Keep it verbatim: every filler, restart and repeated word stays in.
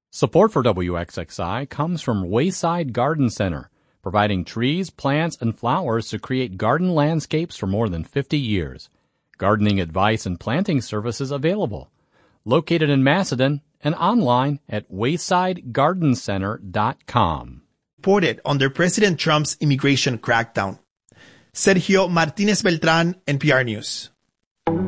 Support for W X X I comes from Wayside Garden Center, providing trees, plants, and flowers to create garden landscapes for more than fifty years. Gardening advice and planting services available. Located in Macedon and online at wayside garden center dot com. Reported under President Trump's immigration crackdown. Sergio Martinez Beltran, N P R News.